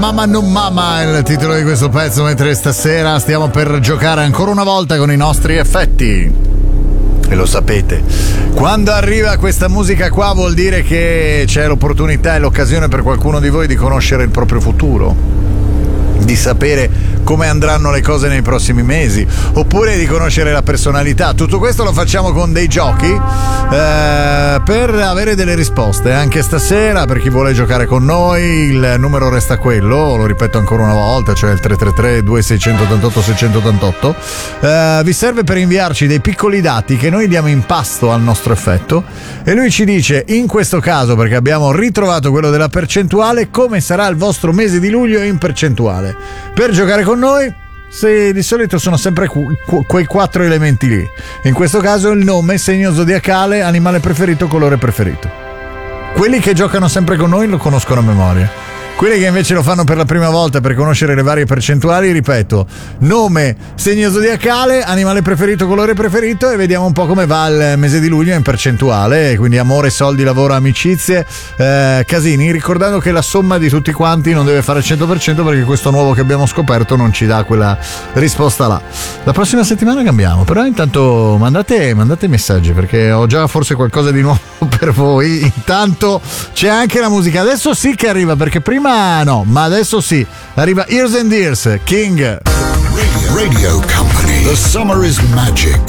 Mamma non mamma è il titolo di questo pezzo, mentre stasera stiamo per giocare ancora una volta con i nostri effetti. E lo sapete, quando arriva questa musica qua vuol dire che c'è l'opportunità e l'occasione per qualcuno di voi di conoscere il proprio futuro, di sapere come andranno le cose nei prossimi mesi, oppure di conoscere la personalità. Tutto questo lo facciamo con dei giochi per avere delle risposte anche stasera. Per chi vuole giocare con noi, il numero resta quello, lo ripeto ancora una volta, cioè il 333 2688 688. Vi serve per inviarci dei piccoli dati che noi diamo in pasto al nostro effetto, e lui ci dice, in questo caso, perché abbiamo ritrovato quello della percentuale, come sarà il vostro mese di luglio in percentuale. Per giocare con noi, se di solito sono sempre quei 4 elementi lì. In questo caso il nome, segno zodiacale, animale preferito, colore preferito. Quelli che giocano sempre con noi lo conoscono a memoria. Quelli che invece lo fanno per la prima volta per conoscere le varie percentuali, ripeto, nome, segno zodiacale, animale preferito, colore preferito, e vediamo un po' come va il mese di luglio in percentuale. Quindi amore, soldi, lavoro, amicizie, casini, ricordando che la somma di tutti quanti non deve fare il 100%, perché questo nuovo che abbiamo scoperto non ci dà quella risposta là. La prossima settimana cambiamo, però intanto mandate messaggi, perché ho già forse qualcosa di nuovo per voi. Intanto c'è anche la musica, adesso sì che arriva, perché prima no, ma adesso sì, arriva Ears and Ears, King. Radio Company. The summer is magic.